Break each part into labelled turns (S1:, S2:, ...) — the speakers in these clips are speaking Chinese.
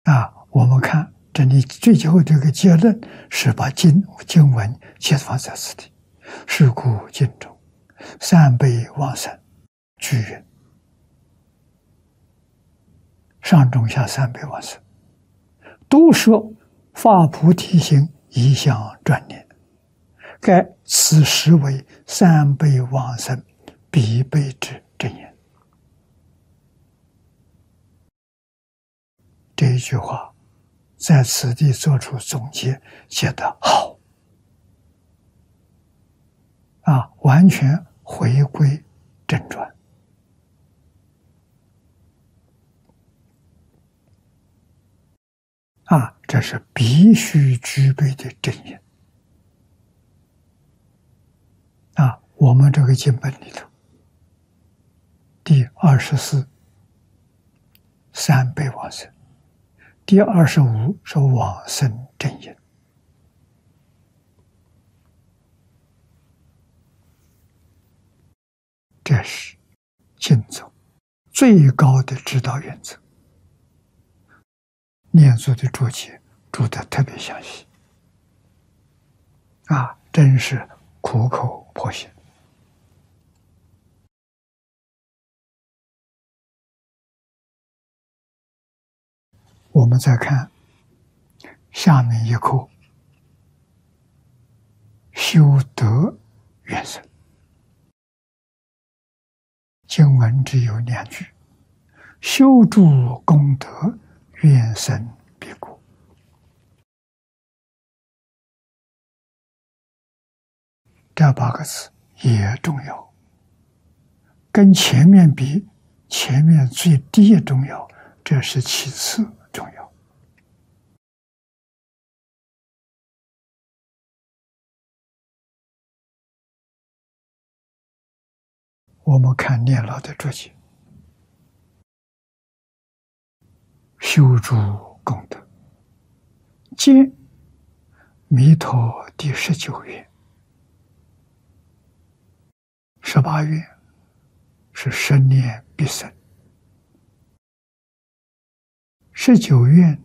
S1: 我们看这里最后这个结论是把经文切放在此地，是故经中三辈往生俱云，上中下三辈往生，都说发菩提心，一向专念，该此实为三辈往生必备之真言。这一句话在此地做出总结，写得好完全回归正传这是必须具备的真言我们这个经本里头第24三辈往生，第25是往生真言。这是经宗最高的指导原则。念祖的注解注得特别详细真是苦口婆心。我们再看下面一课，修德愿生。经文只有2句：修诸功德，愿生彼国。这8个字也重要，跟前面比，前面最低重要，这是其次重要。我们看念老的注解，修诸功德，见弥陀第19愿，18愿是10念必生，19愿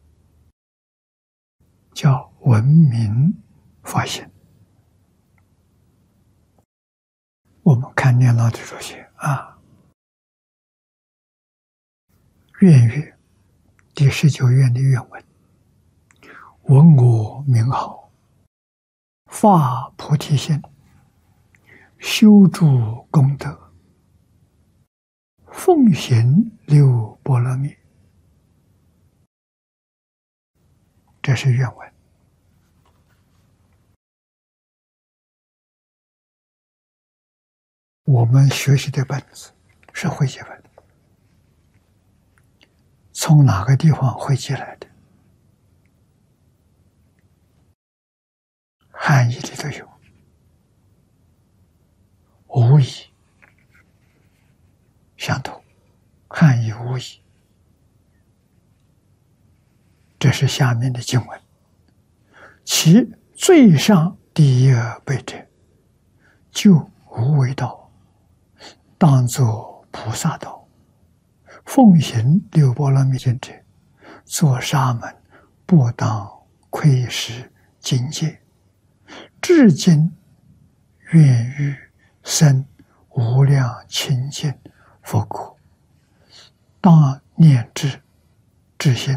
S1: 叫闻名发现。我们看念老的注解愿语第19愿的愿文：闻我名号，发菩提心，修诸功德，奉行6波罗蜜。这是愿文。我们学习的本子是汇集本，从哪个地方汇集来的？汉译里头有，无疑相同，汉译无疑。这是下面的经文，其最上第1辈者，就无为道，当作菩萨道，奉行6波罗蜜经者，作沙门不当窥视境界，至今愿欲生无量清净佛国，当念之至心。